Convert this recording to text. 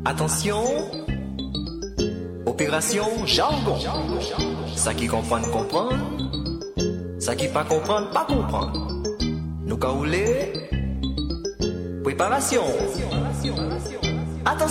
Attention, opération jargon. Ça qui comprend, comprend. Ça qui pas comprendre, pas comprendre. Nous caoulés, préparation.